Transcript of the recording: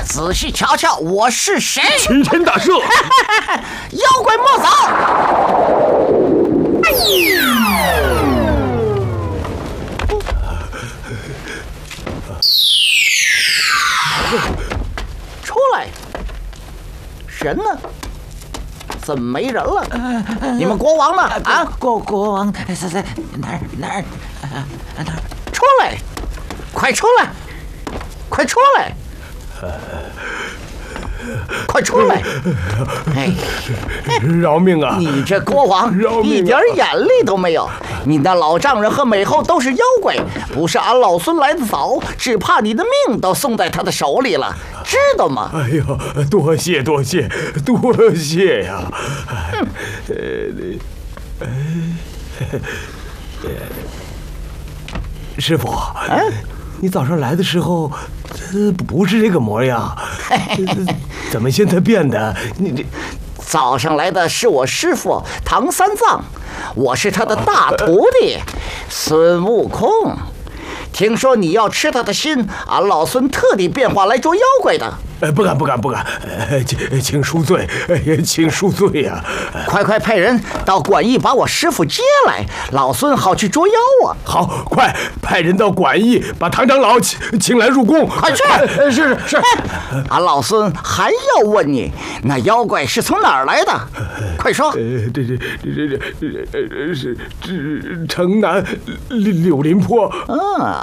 仔细瞧瞧我是谁！ 齐天大圣， 妖怪莫走！出来！人呢？怎么没人了？你们国王呢？啊， 国王在哪儿？ 出来！快出来！快出来！快出来！哎， 饶命啊！ 你这国王一点眼力都没有！你那老丈人和美后都是妖怪，不是俺老孙来得早，只怕你的命都送在他的手里了，知道吗？ 哎呦，多谢呀！师傅，你早上来的时候，不是这个模样，怎么现在变的？你这早上来的是我师傅唐三藏，我是他的大徒弟孙悟空。听说你要吃他的心，俺老孙特地变化来捉妖怪的。 不敢，请恕罪，请恕罪呀！ 快派人到馆驿把我师傅接来，老孙好去捉妖啊！ 好，快派人到馆驿把唐长老请来入宫。 快去！ 是。 俺老孙还要问你，那妖怪是从哪儿来的？快说！ 这是城南柳林坡。